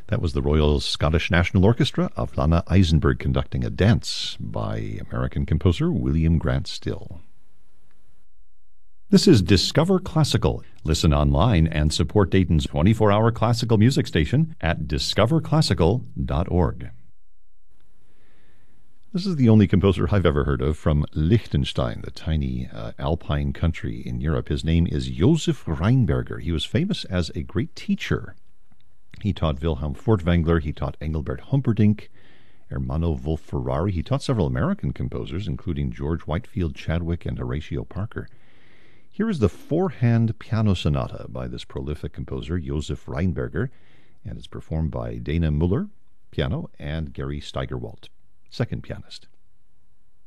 That was the Royal Scottish National Orchestra of Lana Eisenberg conducting a dance by American composer William Grant Still. This is Discover Classical. Listen online and support Dayton's 24-hour classical music station at discoverclassical.org. This is the only composer I've ever heard of from Liechtenstein, the tiny alpine country in Europe. His name is Josef Rheinberger. He was famous as a great teacher. He taught Wilhelm Furtwängler, he taught Engelbert Humperdinck, Ermanno Wolf-Ferrari. He taught several American composers, including George Whitefield Chadwick and Horatio Parker. Here is the four-hand piano sonata by this prolific composer, Josef Rheinberger, and it's performed by Dana Muller, piano, and Gary Steigerwalt, second pianist.